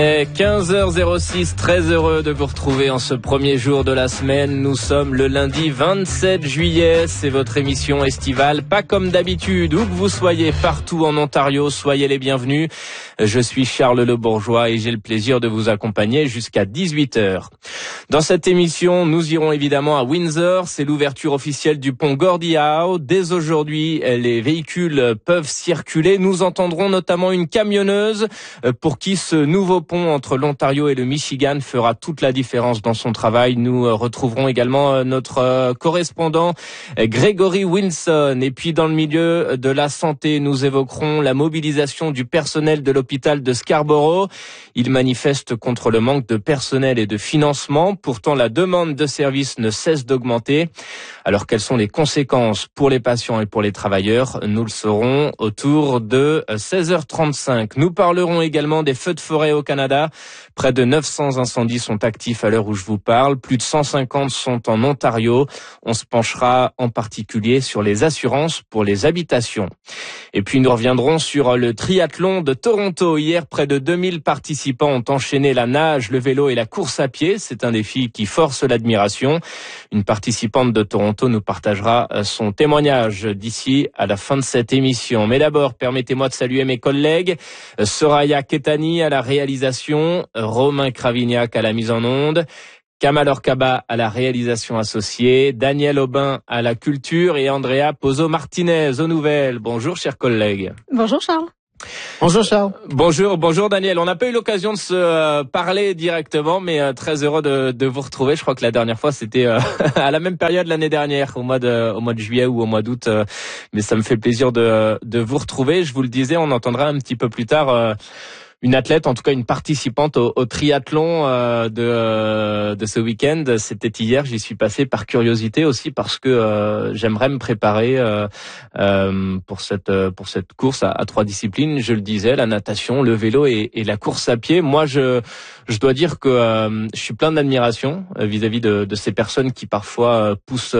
15h06, très heureux de vous retrouver en ce premier jour de la semaine. Nous sommes le lundi 27 juillet, c'est votre émission estivale, pas comme d'habitude, où que vous soyez partout en Ontario, soyez les bienvenus. Je suis Charles Le Bourgeois et j'ai le plaisir de vous accompagner jusqu'à 18h. Dans cette émission, nous irons évidemment à Windsor, c'est l'ouverture officielle du pont Gordie Howe. Dès aujourd'hui, les véhicules peuvent circuler. Nous entendrons notamment une camionneuse pour qui ce nouveau pont entre l'Ontario et le Michigan fera toute la différence dans son travail. Nous retrouverons également notre correspondant Grégory Wilson. Et puis dans le milieu de la santé, nous évoquerons la mobilisation du personnel de l'hôpital de Scarborough. Il manifeste contre le manque de personnel et de financement. Pourtant, la demande de services ne cesse d'augmenter. Alors, quelles sont les conséquences pour les patients et pour les travailleurs? Nous le saurons autour de 16h35. Nous parlerons également des feux de forêt au Canada. Près de 900 incendies sont actifs à l'heure où je vous parle. Plus de 150 sont en Ontario. On se penchera en particulier sur les assurances pour les habitations. Et puis, nous reviendrons sur le triathlon de Toronto. Hier, près de 2000 participants ont enchaîné la nage, le vélo et la course à pied. C'est un défi qui force l'admiration. Une participante de Toronto nous partagera son témoignage d'ici à la fin de cette émission. Mais d'abord, permettez-moi de saluer mes collègues. Soraya Ketani à la réalisation, Romain Cravignac à la mise en onde, Kamal Orkaba à la réalisation associée, Daniel Aubin à la culture et Andrea Pozo-Martinez aux nouvelles. Bonjour chers collègues. Bonjour Charles. Bonjour Charles. Bonjour Daniel. On n'a pas eu l'occasion de se parler directement, mais très heureux de vous retrouver. Je crois que la dernière fois c'était à la même période l'année dernière, au mois de juillet ou au mois d'août. Mais ça me fait plaisir de vous retrouver. Je vous le disais, on entendra un petit peu plus tard une athlète, en tout cas une participante au triathlon de ce week-end. C'était hier, j'y suis passé par curiosité aussi parce que j'aimerais me préparer pour cette course à 3 disciplines. Je le disais, la natation, le vélo et la course à pied. Moi, je dois dire que je suis plein d'admiration vis-à-vis de ces personnes qui parfois poussent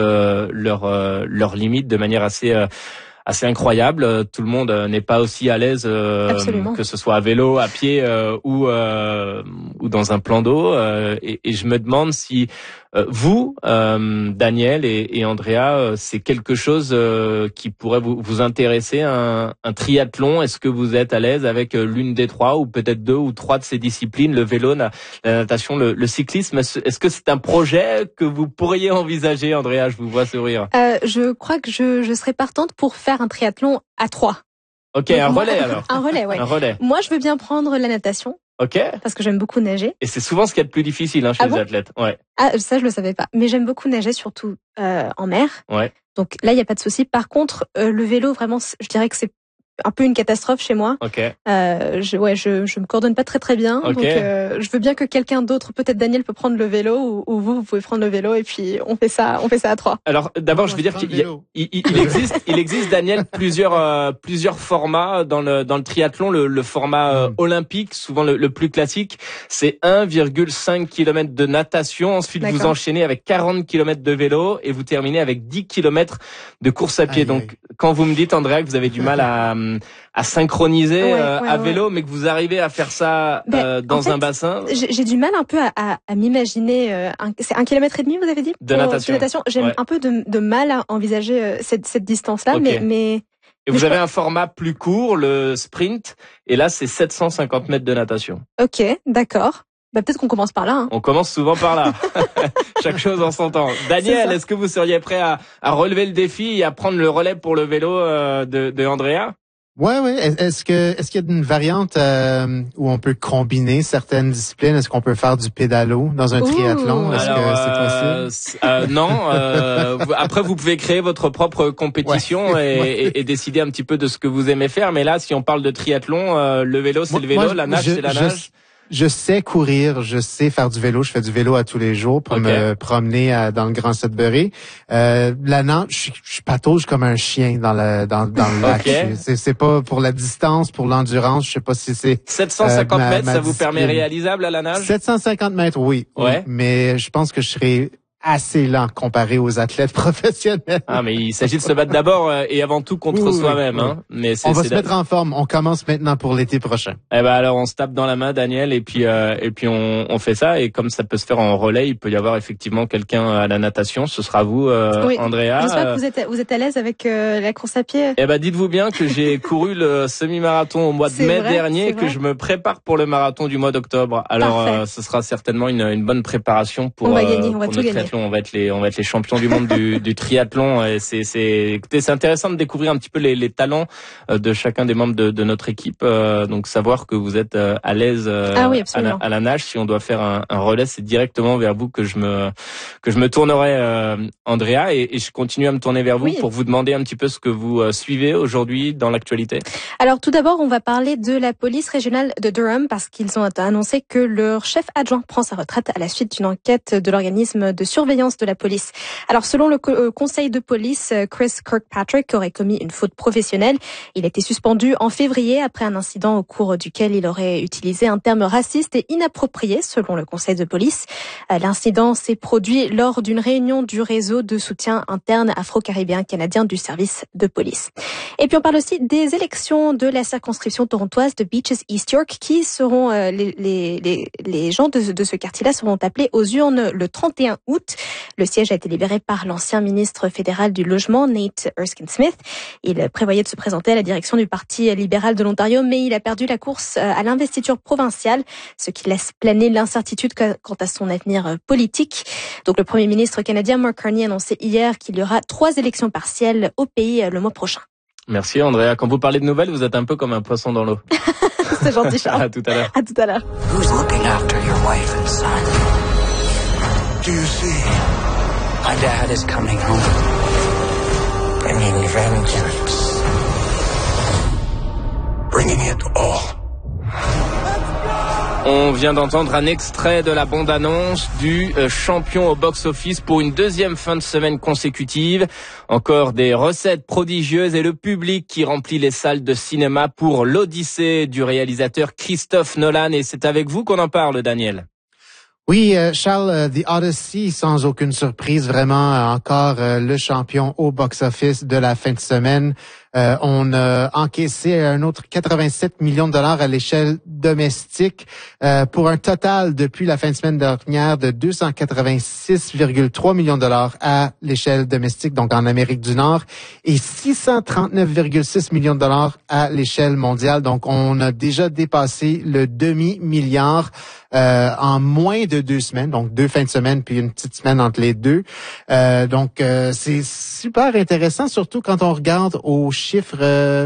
leurs limites de manière assez incroyable. Tout le monde n'est pas aussi à l'aise que ce soit à vélo, à pied ou dans un plan d'eau. Et je me demande si vous, Daniel et Andrea, c'est quelque chose qui pourrait vous intéresser, un triathlon. Est-ce que vous êtes à l'aise avec l'une des trois ou peut-être 2 ou 3 de ces disciplines, le vélo, la natation, le cyclisme? Est-ce que c'est un projet que vous pourriez envisager, Andrea? Je vous vois sourire. Je crois que je serais partante pour faire un triathlon à 3. Ok, donc, relais alors. Un relais, ouais. Un relais. Moi, je veux bien prendre la natation. Ok. Parce que j'aime beaucoup nager. Et c'est souvent ce qu'il y a de plus difficile chez les athlètes. Ouais. Ah, ça, je le savais pas. Mais j'aime beaucoup nager, surtout en mer. Ouais. Donc là, il y a pas de souci. Par contre, le vélo, vraiment, je dirais que c'est un peu une catastrophe chez moi. Ok. Je me coordonne pas très bien. Okay. Donc je veux bien que quelqu'un d'autre, peut-être Daniel peut prendre le vélo ou vous pouvez prendre le vélo et puis on fait ça à 3. Alors d'abord je veux dire qu'il existe Daniel plusieurs formats dans le triathlon. Le format olympique, souvent le plus classique, c'est 1,5 km de natation. Ensuite vous enchaînez avec 40 km de vélo et vous terminez avec 10 km de course à pied. Donc quand vous me dites, Andrea, que vous avez du mal à synchroniser à vélo, mais que vous arrivez à faire ça dans un bassin. J'ai du mal un peu à m'imaginer. C'est 1,5 km, vous avez dit, de natation. J'ai un peu de mal à envisager cette distance-là, mais. Et vous avez un format plus court, le sprint, et là c'est 750 mètres de natation. Ok, d'accord. Peut-être qu'on commence par là. Hein. On commence souvent par là. Chaque chose en son temps. Daniel, est-ce que vous seriez prêt à relever le défi et à prendre le relais pour le vélo de Andrea? Ouais. Est-ce qu'il y a une variante où on peut combiner certaines disciplines? Est-ce qu'on peut faire du pédalo dans un triathlon? Est-ce que c'est possible? Non. Après, vous pouvez créer votre propre compétition et décider un petit peu de ce que vous aimez faire. Mais là, si on parle de triathlon, le vélo, c'est le vélo, la nage, c'est la nage. Je sais courir, je sais faire du vélo. Je fais du vélo à tous les jours pour me promener dans le Grand Sudbury. La nage, je patauge comme un chien dans le lac. C'est pas pour la distance, pour l'endurance. Je sais pas si c'est 750 mètres, ça vous permet réalisable à la nage? 750 mètres, oui. Ouais. Mais je pense que je serais assez lent comparé aux athlètes professionnels. Ah, mais il s'agit de se battre d'abord et avant tout contre soi-même. Oui. Hein. Mais on va se mettre en forme. On commence maintenant pour l'été prochain. Eh ben alors on se tape dans la main, Daniel, et puis on fait ça. Et comme ça peut se faire en relais, il peut y avoir effectivement quelqu'un à la natation. Ce sera vous, oui. Andrea. J'espère que vous êtes à l'aise avec la course à pied. Eh ben dites-vous bien que j'ai couru le semi-marathon au mois de mai dernier et que je me prépare pour le marathon du mois d'octobre. Alors ce sera certainement une bonne préparation pour notre triathlon. On va être les champions du monde du triathlon. Et c'est intéressant de découvrir un petit peu les talents de chacun des membres de notre équipe. Donc savoir que vous êtes à l'aise à la nage. Si on doit faire un relais, c'est directement vers vous que je me tournerai, Andrea, et je continue à me tourner vers vous pour vous demander un petit peu ce que vous suivez aujourd'hui dans l'actualité. Alors tout d'abord, on va parler de la police régionale de Durham parce qu'ils ont annoncé que leur chef adjoint prend sa retraite à la suite d'une enquête de l'organisme de surveillance de la police. Alors selon le conseil de police, Chris Kirkpatrick aurait commis une faute professionnelle. Il a été suspendu en février après un incident au cours duquel il aurait utilisé un terme raciste et inapproprié selon le conseil de police. L'incident s'est produit lors d'une réunion du réseau de soutien interne afro-caribéen canadien du service de police. Et puis on parle aussi des élections de la circonscription torontoise de Beaches East York qui seront les gens de ce quartier-là seront appelés aux urnes le 31 août. Le siège a été libéré par l'ancien ministre fédéral du logement Nate Erskine-Smith. Il prévoyait de se présenter à la direction du Parti libéral de l'Ontario, mais il a perdu la course à l'investiture provinciale, ce qui laisse planer l'incertitude quant à son avenir politique. Donc le Premier ministre canadien Mark Carney a annoncé hier qu'il y aura 3 élections partielles au pays le mois prochain. Merci Andrea. Quand vous parlez de nouvelles, vous êtes un peu comme un poisson dans l'eau. C'est gentil, Charles. À tout à l'heure. À tout à l'heure. Who's looking after your wife and son? Do you see? My dad is coming home. Bringing vengeance. Bringing it all. On vient d'entendre un extrait de la bande-annonce du champion au box-office pour une deuxième fin de semaine consécutive. Encore des recettes prodigieuses et le public qui remplit les salles de cinéma pour l'Odyssée du réalisateur Christophe Nolan. Et c'est avec vous qu'on en parle, Daniel. Oui, Charles, The Odyssey, sans aucune surprise, vraiment encore le champion au box-office de la fin de semaine. On a encaissé un autre 87 millions de dollars à l'échelle domestique pour un total depuis la fin de semaine dernière de 286,3 millions de dollars à l'échelle domestique, donc en Amérique du Nord, et 639,6 millions de dollars à l'échelle mondiale. Donc, on a déjà dépassé le demi-milliard en moins de 2 semaines, donc 2 fins de semaine puis une petite semaine entre les deux. Donc, c'est super intéressant, surtout quand on regarde aux chiffres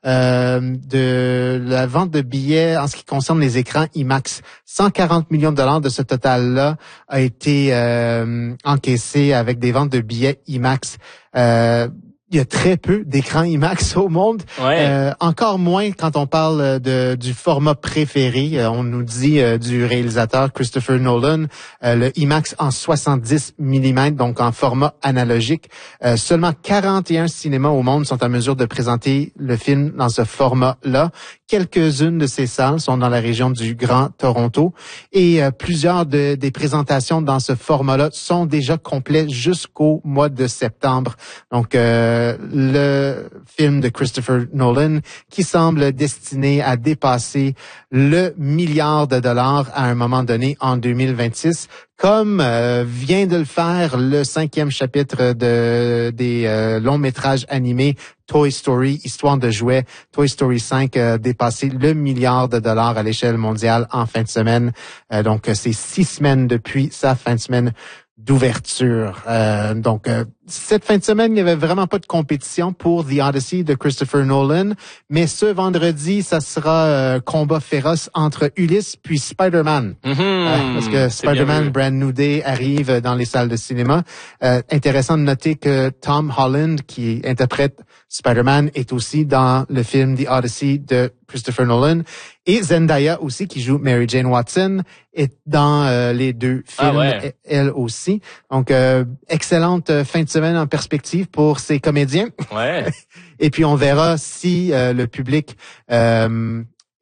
de la vente de billets en ce qui concerne les écrans IMAX. 140 millions de dollars de ce total-là a été encaissé avec des ventes de billets IMAX. Il y a très peu d'écrans IMAX au monde. Ouais. Encore moins quand on parle du format préféré. On nous dit du réalisateur Christopher Nolan, le IMAX en 70 mm, donc en format analogique. Seulement 41 cinémas au monde sont en mesure de présenter le film dans ce format-là. Quelques-unes de ces salles sont dans la région du Grand Toronto et plusieurs des présentations dans ce format-là sont déjà complètes jusqu'au mois de septembre. Donc, le film de Christopher Nolan qui semble destiné à dépasser le milliard de dollars à un moment donné en 2026, comme vient de le faire le 5e chapitre des longs métrages animés Toy Story, Histoire de jouets. Toy Story 5 a dépassé le milliard de dollars à l'échelle mondiale en fin de semaine. Donc, c'est 6 semaines depuis sa fin de semaine d'ouverture. Donc, cette fin de semaine, il n'y avait vraiment pas de compétition pour The Odyssey de Christopher Nolan, mais ce vendredi, ça sera combat féroce entre Ulysse puis Spider-Man. Parce que Spider-Man Brand New Day arrive dans les salles de cinéma. Intéressant de noter que Tom Holland, qui interprète Spider-Man, est aussi dans le film The Odyssey de Christopher Nolan. Et Zendaya aussi, qui joue Mary Jane Watson, est dans les deux films, elle aussi. Donc, excellente fin de semaine en perspective pour ces comédiens. Ouais. Et puis, on verra si le public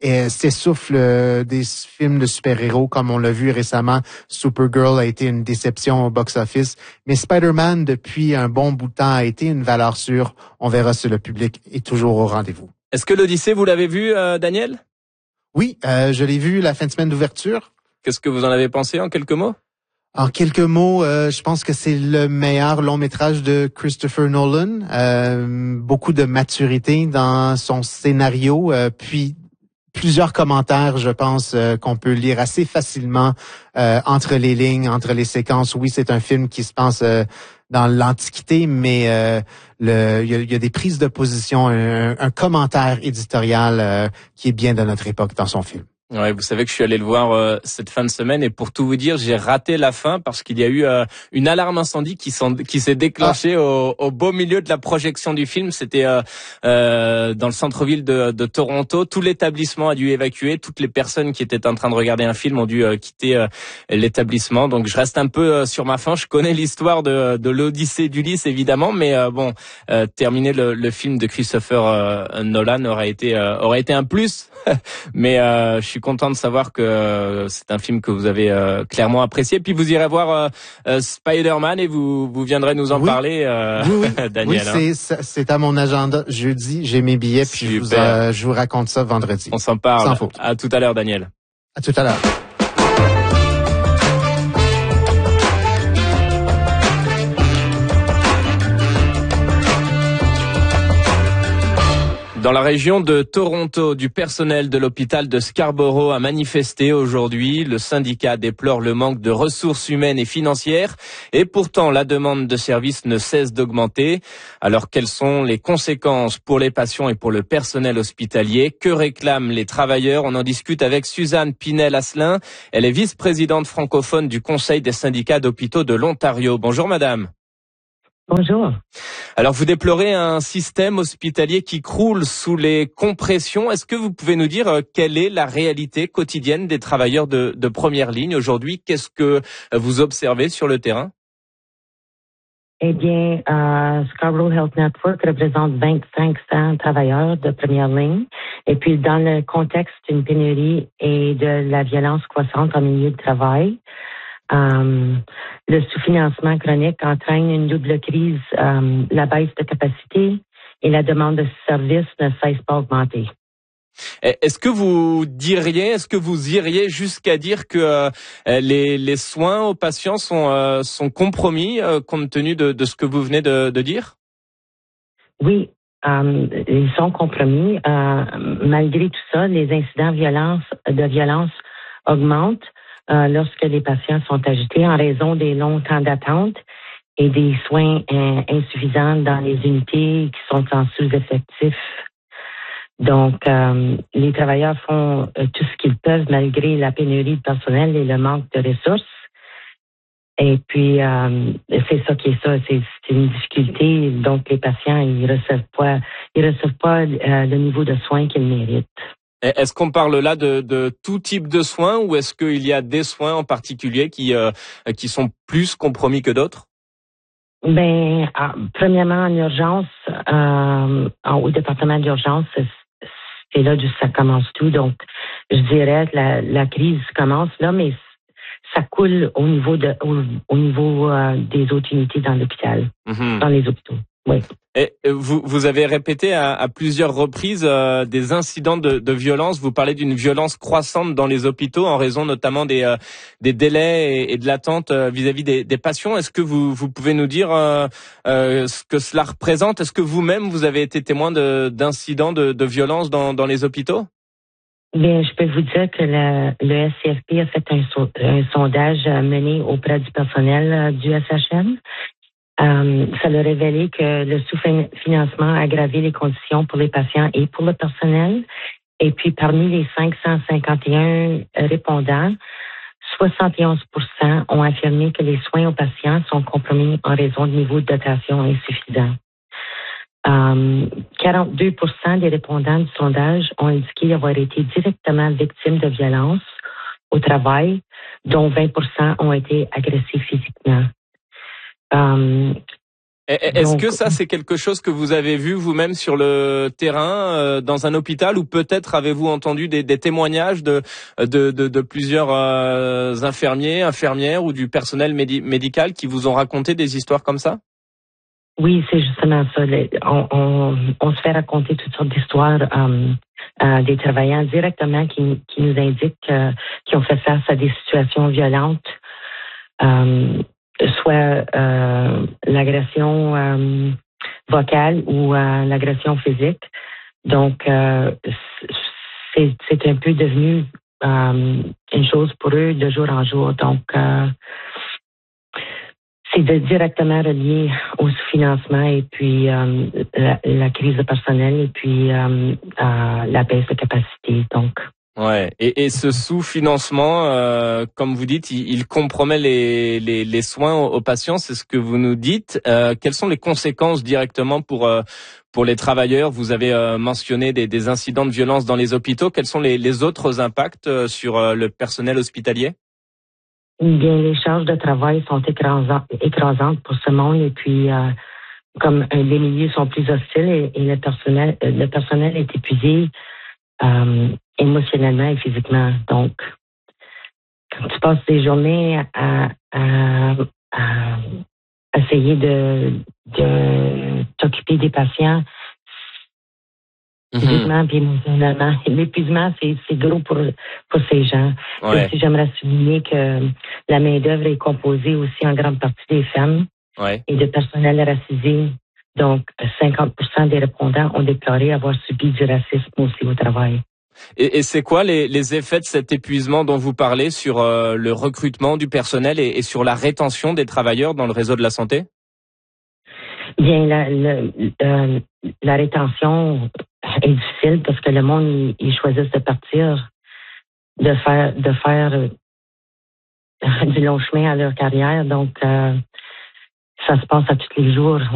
s'essouffle des films de super-héros, comme on l'a vu récemment. Supergirl a été une déception au box-office, mais Spider-Man, depuis un bon bout de temps, a été une valeur sûre. On verra si le public est toujours au rendez-vous. Est-ce que l'Odyssée, vous l'avez vu, Daniel? Oui, je l'ai vu la fin de semaine d'ouverture. Qu'est-ce que vous en avez pensé en quelques mots? En quelques mots, je pense que c'est le meilleur long métrage de Christopher Nolan. Beaucoup de maturité dans son scénario, puis plusieurs commentaires, je pense, qu'on peut lire assez facilement entre les lignes, entre les séquences. Oui, c'est un film qui se passe dans l'Antiquité, mais il y a des prises de position, un commentaire éditorial qui est bien de notre époque dans son film. Ouais, vous savez que je suis allé le voir cette fin de semaine et pour tout vous dire, j'ai raté la fin parce qu'il y a eu une alarme incendie qui s'est déclenchée au beau milieu de la projection du film. C'était dans le centre-ville de Toronto. Tout l'établissement a dû évacuer. Toutes les personnes qui étaient en train de regarder un film ont dû quitter l'établissement. Donc je reste un peu sur ma faim. Je connais l'histoire de l'Odyssée d'Ulysse évidemment, mais terminer le film de Christopher Nolan aurait été un plus. Mais je suis content de savoir que c'est un film que vous avez clairement apprécié. Puis vous irez voir Spider-Man et vous viendrez nous en parler, oui. Daniel. Oui, c'est à mon agenda jeudi. J'ai mes billets puis je vous raconte ça vendredi. On s'en parle. Sans faute. À tout à l'heure, Daniel. À tout à l'heure. Dans la région de Toronto, du personnel de l'hôpital de Scarborough a manifesté aujourd'hui. Le syndicat déplore le manque de ressources humaines et financières et pourtant la demande de services ne cesse d'augmenter. Alors quelles sont les conséquences pour les patients et pour le personnel hospitalier? Que réclament les travailleurs? On en discute avec Suzanne Pinel-Asselin. Elle est vice-présidente francophone du Conseil des syndicats d'hôpitaux de l'Ontario. Bonjour madame. Bonjour. Alors, vous déplorez un système hospitalier qui croule sous les compressions. Est-ce que vous pouvez nous dire quelle est la réalité quotidienne des travailleurs de première ligne aujourd'hui? Qu'est-ce que vous observez sur le terrain? Eh bien, Scarborough Health Network représente 2500 travailleurs de première ligne. Et puis, dans le contexte d'une pénurie et de la violence croissante en milieu de travail, le sous-financement chronique entraîne une double crise, la baisse de capacité et la demande de services ne cesse pas d'augmenter. Est-ce que vous iriez jusqu'à dire que les soins aux patients sont compromis compte tenu de ce que vous venez de dire? Oui, ils sont compromis. Malgré tout ça, les incidents de violence augmentent. Lorsque les patients sont agités en raison des longs temps d'attente et des soins insuffisants dans les unités qui sont en sous-effectif. Donc, les travailleurs font tout ce qu'ils peuvent malgré la pénurie de personnel et le manque de ressources. Et puis, c'est ça qui est ça, c'est une difficulté. Donc, les patients, ils reçoivent pas le niveau de soins qu'ils méritent. Est-ce qu'on parle là de tout type de soins ou est-ce qu'il y a des soins en particulier qui sont plus compromis que d'autres? Ben, premièrement, en urgence, au département d'urgence, c'est là où ça commence tout. Donc, je dirais que la crise commence là, mais ça coule au niveau des autres unités dans l'hôpital, dans les hôpitaux. Oui. Et vous avez répété à plusieurs reprises des incidents de violence. Vous parlez d'une violence croissante dans les hôpitaux en raison notamment des délais et de l'attente vis-à-vis des patients. Est-ce que vous pouvez nous dire ce que cela représente? Est-ce que vous-même vous avez été témoin d'incidents de violence dans les hôpitaux? Bien, je peux vous dire que le SCFP a fait un sondage mené auprès du personnel du SHN. Ça a révélé que le sous-financement a aggravé les conditions pour les patients et pour le personnel. Et puis, parmi les 551 répondants, 71% ont affirmé que les soins aux patients sont compromis en raison de niveau de dotation insuffisant. 42% des répondants du sondage ont indiqué avoir été directement victimes de violences au travail, dont 20% ont été agressés physiquement. Est-ce que ça, c'est quelque chose que vous avez vu vous-même sur le terrain, dans un hôpital, ou peut-être avez-vous entendu des témoignages de plusieurs infirmières ou du personnel médical qui vous ont raconté des histoires comme ça? Oui, c'est justement ça. On se fait raconter toutes sortes d'histoires des travailleurs directement qui nous indiquent qu'ils ont fait face à des situations violentes, soit l'agression vocale ou l'agression physique. Donc, c'est un peu devenu une chose pour eux de jour en jour. Donc, c'est directement relié au sous-financement et puis la crise de personnel et puis la baisse de capacité. Donc. Ouais. Et ce sous-financement, comme vous dites, il compromet les soins aux patients. C'est ce que vous nous dites. Quelles sont les conséquences directement pour les travailleurs? Vous avez mentionné des incidents de violence dans les hôpitaux. Quels sont les autres impacts sur le personnel hospitalier? Bien, les charges de travail sont écrasantes pour ce monde et puis comme les milieux sont plus hostiles et le personnel est épuisé émotionnellement et physiquement. Donc, quand tu passes des journées à essayer de t'occuper des patients physiquement et émotionnellement, l'épuisement, c'est gros pour ces gens. Ouais. Et j'aimerais souligner que la main-d'œuvre est composée aussi en grande partie des femmes et de personnel racisé. Donc, 50% des répondants ont déclaré avoir subi du racisme aussi au travail. Et c'est quoi les effets de cet épuisement dont vous parlez sur le recrutement du personnel et sur la rétention des travailleurs dans le réseau de la santé? Bien, la rétention est difficile parce que le monde, ils choisissent de partir, de faire du long chemin à leur carrière. Donc, ça se passe à tous les jours.